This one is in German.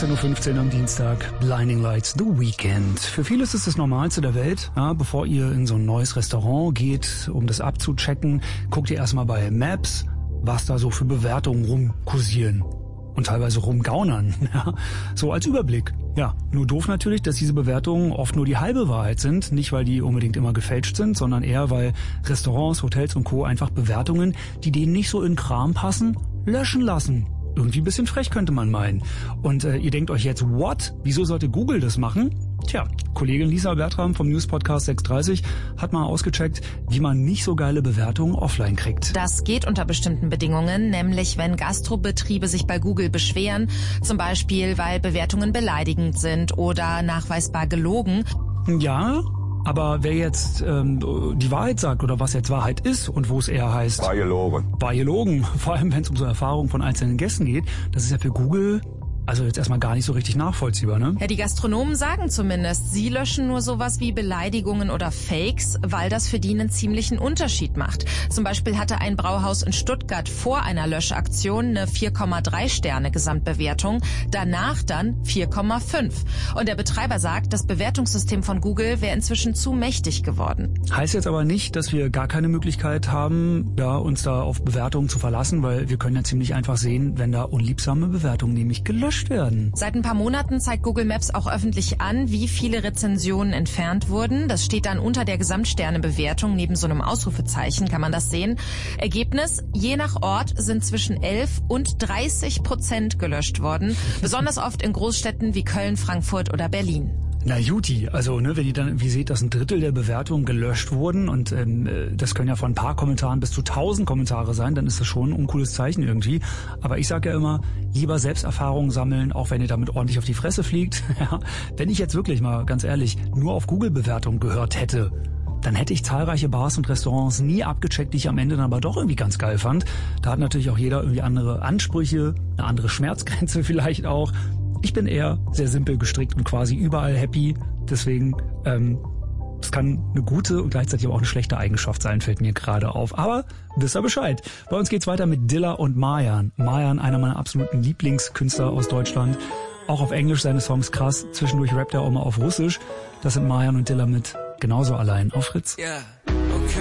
19.15 Uhr am Dienstag, Blinding Lights, The Weekend. Für viele ist es das Normalste der Welt. Ja, bevor ihr in so ein neues Restaurant geht, um das abzuchecken, guckt ihr erstmal bei Maps, was da so für Bewertungen rumkursieren. Und teilweise rumgaunern, ja, so als Überblick. Ja, nur doof natürlich, dass diese Bewertungen oft nur die halbe Wahrheit sind. Nicht, weil die unbedingt immer gefälscht sind, sondern eher, weil Restaurants, Hotels und Co. einfach Bewertungen, die denen nicht so in den Kram passen, löschen lassen. Irgendwie ein bisschen frech, könnte man meinen. Und ihr denkt euch jetzt, what? Wieso sollte Google das machen? Tja, Kollegin Lisa Bertram vom News Podcast 630 hat mal ausgecheckt, wie man nicht so geile Bewertungen offline kriegt. Das geht unter bestimmten Bedingungen, nämlich wenn Gastrobetriebe sich bei Google beschweren, zum Beispiel weil Bewertungen beleidigend sind oder nachweisbar gelogen. Ja, aber wer jetzt die Wahrheit sagt oder was jetzt Wahrheit ist und wo es eher heißt... War gelogen. War gelogen, vor allem wenn es um so Erfahrungen von einzelnen Gästen geht, das ist ja für Google... Also jetzt erstmal gar nicht so richtig nachvollziehbar, ne? Ja, die Gastronomen sagen zumindest, sie löschen nur sowas wie Beleidigungen oder Fakes, weil das für die einen ziemlichen Unterschied macht. Zum Beispiel hatte ein Brauhaus in Stuttgart vor einer Löschaktion eine 4,3 Sterne Gesamtbewertung, danach dann 4,5. Und der Betreiber sagt, das Bewertungssystem von Google wäre inzwischen zu mächtig geworden. Heißt jetzt aber nicht, dass wir gar keine Möglichkeit haben, ja, uns da auf Bewertungen zu verlassen, weil wir können ja ziemlich einfach sehen, wenn da unliebsame Bewertungen nämlich gelöscht werden. Seit ein paar Monaten zeigt Google Maps auch öffentlich an, wie viele Rezensionen entfernt wurden. Das steht dann unter der Gesamtsternebewertung, neben so einem Ausrufezeichen kann man das sehen. Ergebnis, je nach Ort sind zwischen 11 und 30% gelöscht worden. Besonders oft in Großstädten wie Köln, Frankfurt oder Berlin. Na Juti, also ne, wenn ihr dann wie seht, dass ein Drittel der Bewertungen gelöscht wurden und das können ja von ein paar Kommentaren bis zu 1000 Kommentare sein, dann ist das schon ein uncooles Zeichen irgendwie. Aber ich sage ja immer, lieber Selbsterfahrungen sammeln, auch wenn ihr damit ordentlich auf die Fresse fliegt. Ja, wenn ich jetzt wirklich mal, ganz ehrlich, nur auf Google-Bewertungen gehört hätte, dann hätte ich zahlreiche Bars und Restaurants nie abgecheckt, die ich am Ende dann aber doch irgendwie ganz geil fand. Da hat natürlich auch jeder irgendwie andere Ansprüche, eine andere Schmerzgrenze vielleicht auch. Ich bin eher sehr simpel gestrickt und quasi überall happy. Deswegen, es kann eine gute und gleichzeitig aber auch eine schlechte Eigenschaft sein, fällt mir gerade auf. Aber wisst ihr Bescheid. Bei uns geht's weiter mit Dilla und Marjan. Marjan, einer meiner absoluten Lieblingskünstler aus Deutschland. Auch auf Englisch seine Songs krass. Zwischendurch rappt er auch mal auf Russisch. Das sind Marjan und Dilla mit Genauso allein auf Fritz. Yeah, okay.